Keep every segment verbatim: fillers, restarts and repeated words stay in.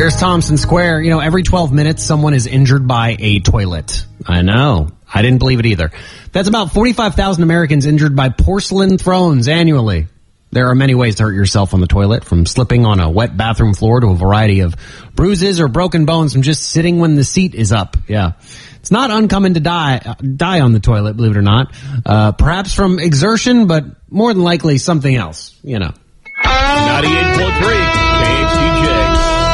Here's Thompson Square. You know, every twelve minutes, someone is injured by a toilet. I know. I didn't believe it either. That's about forty-five thousand Americans injured by porcelain thrones annually. There are many ways to hurt yourself on the toilet, from slipping on a wet bathroom floor to a variety of bruises or broken bones from just sitting when the seat is up. Yeah. It's not uncommon to die uh, die on the toilet, believe it or not. Uh, perhaps from exertion, but more than likely something else, you know. ninety-eight point three K X D J.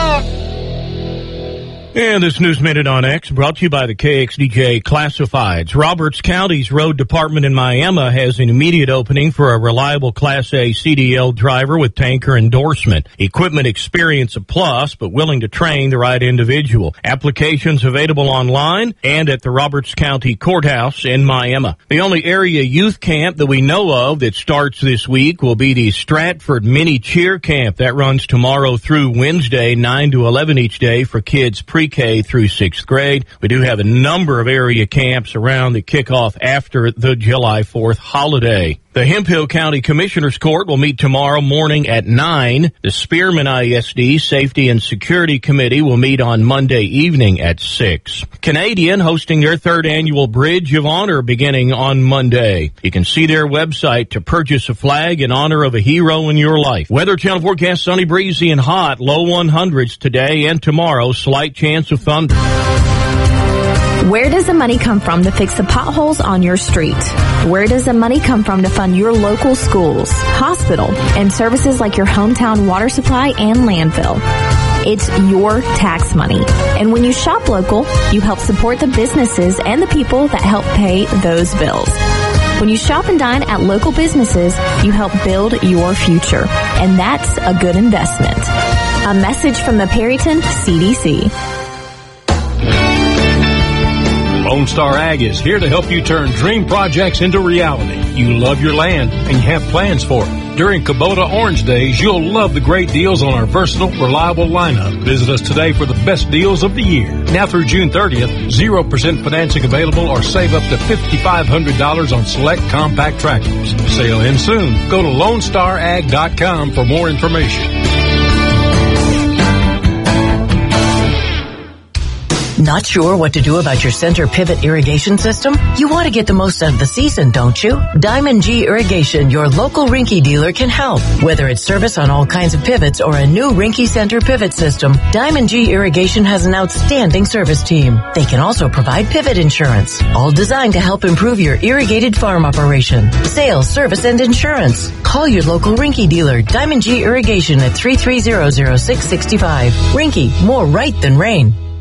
And this News Minute on X brought to you by the K X D J Classifieds. Roberts County's Road Department in Miami has an immediate opening for a reliable Class A C D L driver with tanker endorsement. Equipment experience a plus, but willing to train the right individual. Applications available online and at the Roberts County Courthouse in Miami. The only area youth camp that we know of that starts this week will be the Stratford Mini Cheer Camp. That runs tomorrow through Wednesday, nine to eleven each day for kids pre Pre-K through sixth grade. We do have a number of area camps around that kick off after the July fourth holiday. The Hemphill County Commissioners Court will meet tomorrow morning at nine. The Spearman I S D Safety and Security Committee will meet on Monday evening at six. Canadian hosting their third annual Bridge of Honor beginning on Monday. You can see their website to purchase a flag in honor of a hero in your life. Weather Channel forecast: sunny, breezy, and hot. Low one hundreds today and tomorrow. Slight chance of thunder. Where does the money come from to fix the potholes on your street? Where does the money come from to fund your local schools, hospital, and services like your hometown water supply and landfill? It's your tax money. And when you shop local, you help support the businesses and the people that help pay those bills. When you shop and dine at local businesses, you help build your future. And that's a good investment. A message from the Perryton C D C. Lone Star Ag is here to help you turn dream projects into reality. You love your land and you have plans for it. During Kubota Orange Days, you'll love the great deals on our versatile, reliable lineup. Visit us today for the best deals of the year. Now through June thirtieth, zero percent financing available or save up to five thousand five hundred dollars on select compact tractors. Sale ends soon. Go to lone star ag dot com for more information. Not sure what to do about your center pivot irrigation system? You want to get the most out of the season, don't you? Diamond G Irrigation, your local Rinky dealer, can help. Whether it's service on all kinds of pivots or a new Rinky center pivot system, Diamond G Irrigation has an outstanding service team. They can also provide pivot insurance, all designed to help improve your irrigated farm operation. Sales, service, and insurance. Call your local Rinky dealer, Diamond G Irrigation, at three three zero zero six six five. Rinky, more right than rain.